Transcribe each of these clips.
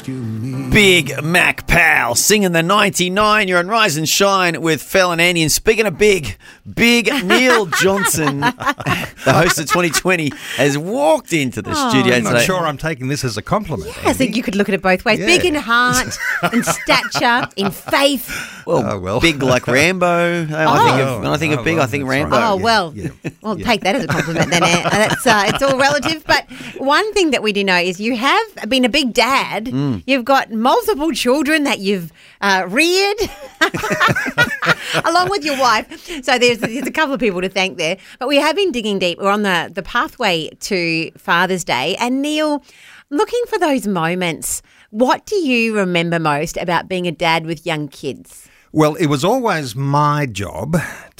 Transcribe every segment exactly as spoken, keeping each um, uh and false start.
rescue me. Big Mac Powell singing the ninety-nine. You're on Rise and Shine with Fel and Andy. And speaking of big, big Neil Johnson, the host of twenty twenty, has walked into the Oh, studio I'm today. not sure I'm taking this as a compliment. I think you could look at it both ways. Yeah. Big in heart, in stature, in faith. Well, Oh, well. big like Rambo. I think of, when I think Oh, of big, well, I think that's Rambo. right. Oh, yeah, well, yeah, well, yeah. take that as a compliment then. Anne. That's, uh, it's all relative. But one thing that we do know is you have been a big dad. Mm. You've got multiple children that you've uh, reared along with your wife. So there's, there's a couple of people to thank there. But we have been digging deep. We're on the, the pathway to Father's Day. And Neil, looking for those moments, what do you remember most about being a dad with young kids? Well, it was always my job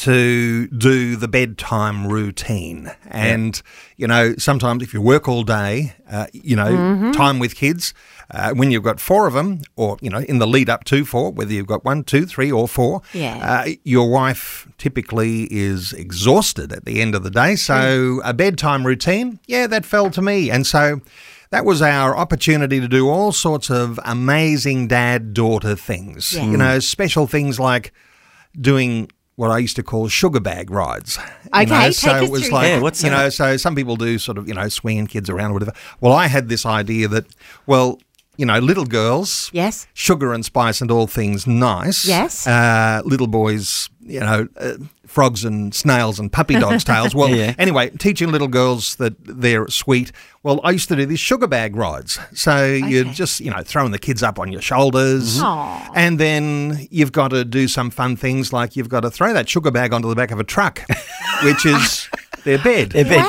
to do the bedtime routine. And, you know, sometimes if you work all day, uh, you know, Mm-hmm. time with kids, uh, when you've got four of them, or, you know, in the lead up to four, whether you've got one, two, three or four, Yeah. uh, your wife typically is exhausted at the end of the day. So Mm. a bedtime routine, yeah, that fell to me. And so that was our opportunity to do all sorts of amazing dad-daughter things. Yeah. You know, special things like doing what I used to call sugar bag rides. You Okay, know, take so us it was through like, that. Yeah, what's you that? know, so some people do sort of, you know, swinging kids around or whatever. Well, I had this idea that, well, you know, little girls, Yes. sugar and spice and all things nice. Yes. Uh, little boys, you know, uh, frogs and snails and puppy dogs' tails. Well, Yeah. anyway, teaching little girls that they're sweet. Well, I used to do these sugar bag rides. So you're just, you know, throwing the kids up on your shoulders. Aw. And then you've got to do some fun things like you've got to throw that sugar bag onto the back of a truck, which is their bed. Their bed,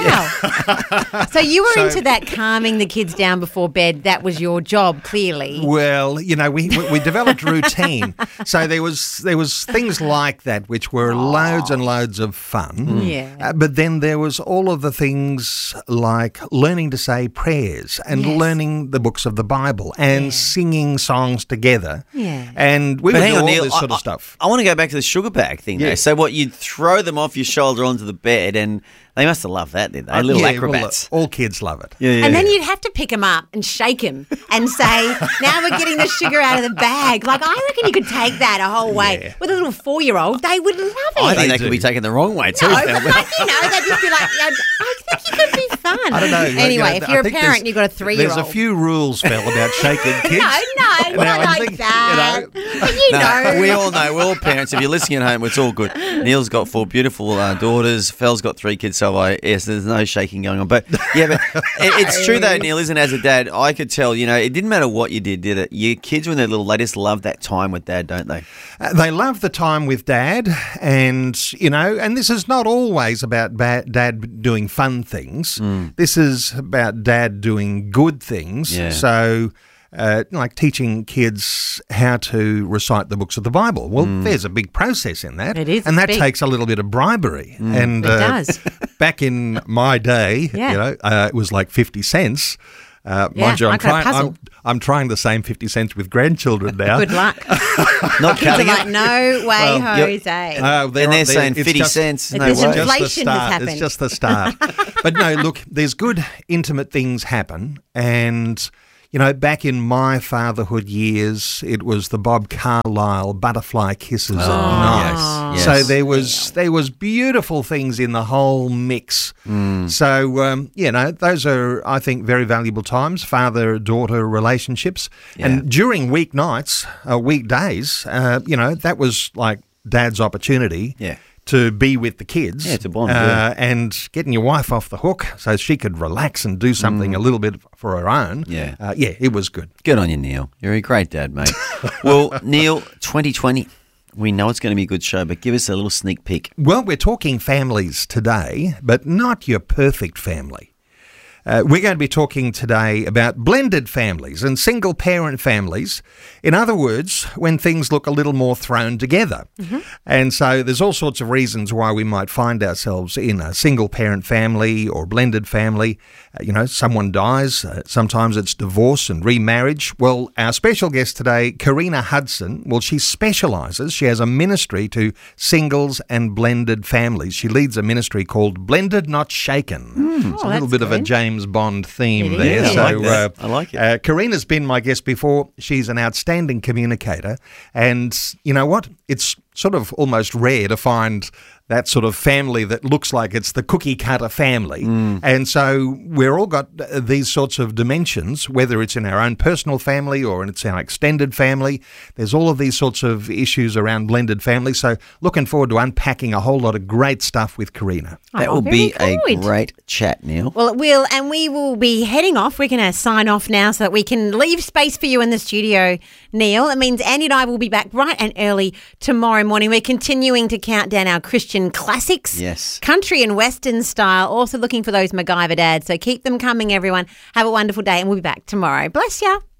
Wow. So you were So- into that calming the kids down before bed. That was your job, clearly. Well, you know, we we we developed routine. So there was there was things like that which were loads and loads of fun. Yeah. Uh, but then there was all of the things like learning to say prayers and Yes. learning the books of the Bible and Yeah. singing songs together. Yeah. And we But would hang do on, all Neil. this I, sort of I- stuff. I want to go back to the sugar bag thing, though. Yeah. So what, you'd throw them off your shoulder onto the bed, and they must have loved that, did they? Little Yeah, well, acrobats. all kids love it. yeah, yeah. And then you'd have to pick him up and shake him and say, now we're getting the sugar out of the bag. Like, I reckon you could take that a whole way. Yeah. With a little four-year-old, they would love it. I think They that could do. be taken the wrong way, too. no, but like, you know, they'd just be like, yeah, I think you could be fun. I don't know. Anyway, you know, if I you're a think parent, there's- you've got a three-year-old. There's a few rules, Phil, about shaking kids. No, no, Now, not I like think, you that. know, You No, know. we all know. We're all parents. If you're listening at home, it's all good. Neil's got four beautiful uh, daughters. Fel's got three kids, so I yes, there's no shaking going on. But yeah, but it, it's true though, Neil, isn't it? As a dad, I could tell. You know, it didn't matter what you did, did it? Your kids, when they're little, they just love that time with dad, don't they? Uh, They love the time with dad, and, you know, and this is not always about ba- dad doing fun things. This is about dad doing good things. Yeah. So, uh, like teaching kids how to recite the books of the Bible. Well, there's a big process in that. It is, And it's that big. takes a little bit of bribery. And It uh, does. back in my day, Yeah. you know, uh, it was like fifty cents. Uh, Yeah, mind you, I'm like a trying. puzzle. I'm, I'm trying the same fifty cents with grandchildren now. Good luck. Not Kids are cutting like, it. no way, Well, you're- Jose. Uh, they're And they're on- saying it's fifty just- cents. No There's way. Just the inflation has start. happened. It's just the start. But no, look, there's good intimate things happen. And, you know, back in my fatherhood years, it was the Bob Carlyle butterfly kisses at night. Oh, yes, So yes. there was there was beautiful things in the whole mix. Mm. So, um, you know, those are, I think, very valuable times, father-daughter relationships. Yeah. And during weeknights, uh, weekdays, uh, you know, that was like Dad's opportunity Yeah. to be with the kids. Yeah, to bond, uh, yeah. And getting your wife off the hook so she could relax and do something a little bit for her own. Mm. Yeah. Uh, yeah, it was good. Good on you, Neil. You're a great dad, mate. Well, Neil, twenty twenty, we know it's going to be a good show, but give us a little sneak peek. Well, we're talking families today, but not your perfect family. Uh, we're going to be talking today about blended families and single-parent families. In other words, when things look a little more thrown together. Mm-hmm. And so there's all sorts of reasons why we might find ourselves in a single-parent family or blended family. Uh, you know, someone dies. Uh, sometimes it's divorce and remarriage. Well, our special guest today, Karina Hudson, well, she specialises. She has a ministry to singles and blended families. She leads a ministry called Blended Not Shaken. Oh, it's a little that's bit of a good. James James Bond theme It there. is. So, I like that. uh, I like it. Uh, Karina's been my guest before. She's an outstanding communicator. And you know what? It's sort of almost rare to find that sort of family that looks like it's the cookie cutter family. Mm. And so we're all got uh, these sorts of dimensions, whether it's in our own personal family or it's our extended family. There's all of these sorts of issues around blended families. So looking forward to unpacking a whole lot of great stuff with Karina. That Oh, will very be a good. great chat, Neil. Well, it will, and we will be heading off. We're going to sign off now so that we can leave space for you in the studio, Neil. It means Andy and I will be back bright and early tomorrow morning. We're continuing to count down our Christian classics. Yes. Country and Western style. Also looking for those MacGyver dads. So keep them coming, everyone. Have a wonderful day, and we'll be back tomorrow. Bless ya.